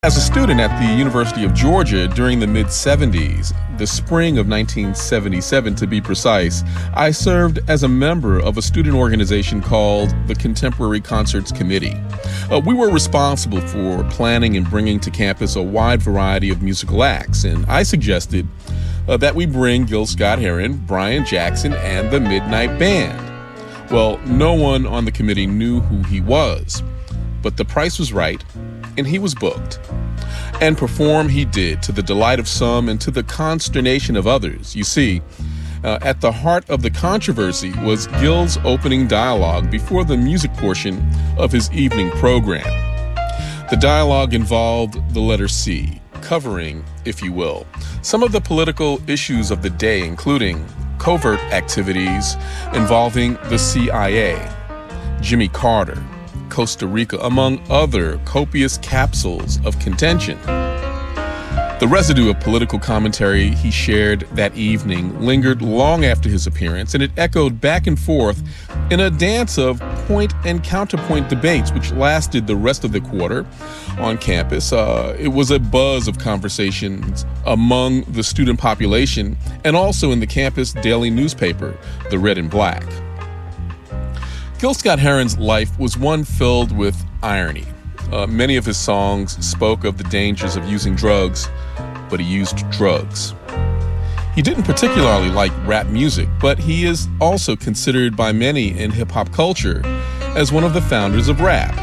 As a student at the University of Georgia during the mid-70s, the spring of 1977 to be precise, I served as a member of a student organization called the Contemporary Concerts Committee. We were responsible for planning and bringing to campus a wide variety of musical acts, and I suggested that we bring Gil Scott-Heron, Brian Jackson, and the Midnight Band. Well, no one on the committee knew who he was, but the price was right, and he was booked. And perform he did, to the delight of some and to the consternation of others. You see, at the heart of the controversy was Gil's opening dialogue before the music portion of his evening program. The dialogue involved the letter C, covering, if you will, some of the political issues of the day, including covert activities involving the CIA, Jimmy Carter, Costa Rica, among other copious capsules of contention. The residue of political commentary he shared that evening lingered long after his appearance, and it echoed back and forth in a dance of point and counterpoint debates, which lasted the rest of the quarter on campus. It was a buzz of conversations among the student population and also in the campus daily newspaper, The Red and Black. Gil Scott-Heron's life was one filled with irony. Many of his songs spoke of the dangers of using drugs, but he used drugs. He didn't particularly like rap music, but he is also considered by many in hip-hop culture as one of the founders of rap.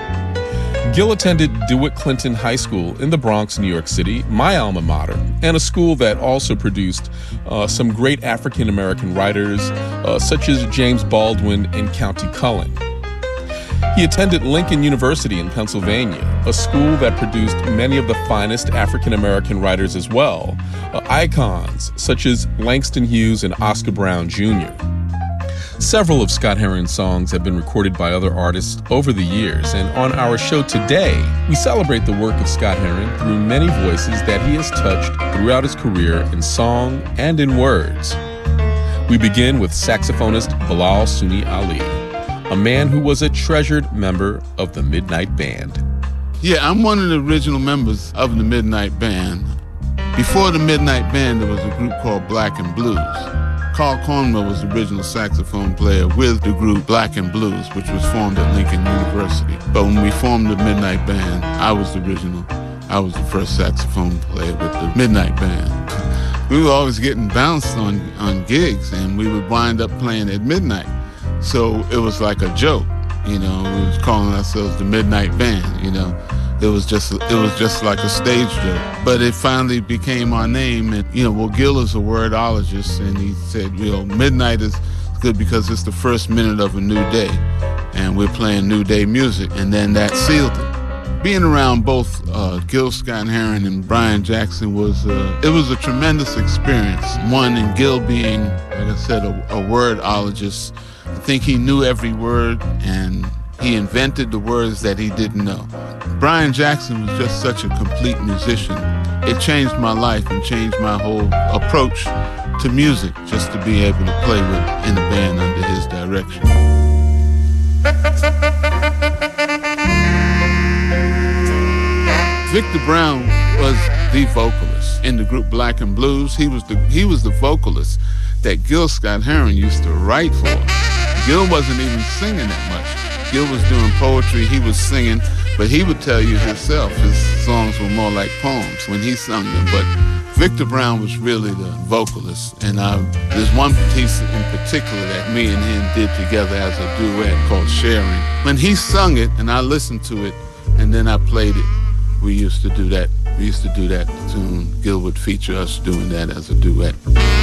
Gil attended DeWitt Clinton High School in the Bronx, New York City, my alma mater, and a school that also produced some great African-American writers, such as James Baldwin and Countee Cullen. He attended Lincoln University in Pennsylvania, a school that produced many of the finest African-American writers as well, icons such as Langston Hughes and Oscar Brown Jr. Several of Scott-Heron's songs have been recorded by other artists over the years, and on our show today, we celebrate the work of Scott-Heron through many voices that he has touched throughout his career in song and in words. We begin with saxophonist Bilal Sunni Ali, a man who was a treasured member of the Midnight Band. Yeah, I'm one of the original members of the Midnight Band. Before the Midnight Band, there was a group called Black and Blues. Carl Cornwell was the original saxophone player with the group Black and Blues, which was formed at Lincoln University. But when we formed the Midnight Band, I was the first saxophone player with the Midnight Band. We were always getting bounced on gigs, and we would wind up playing at midnight. So it was like a joke, we was calling ourselves the Midnight Band, It was just like a stage joke. But it finally became our name. And, Gil is a wordologist, and he said, midnight is good because it's the first minute of a new day. And we're playing new day music. And then that sealed it. Being around both Gil Scott-Heron and Brian Jackson was a tremendous experience. One, in Gil being, like I said, a wordologist. I think he knew every word, and he invented the words that he didn't know. Brian Jackson was just such a complete musician. It changed my life and changed my whole approach to music, just to be able to play in a band under his direction. Victor Brown was the vocalist in the group Black and Blues. He was the vocalist that Gil Scott-Heron used to write for. Gil wasn't even singing that much. Gil was doing poetry, he was singing, but he would tell you himself his songs were more like poems when he sung them. But Victor Brown was really the vocalist, and there's one piece in particular that me and him did together as a duet called Sharing. When he sung it and I listened to it and then I played it, we used to do that tune. Gil would feature us doing that as a duet.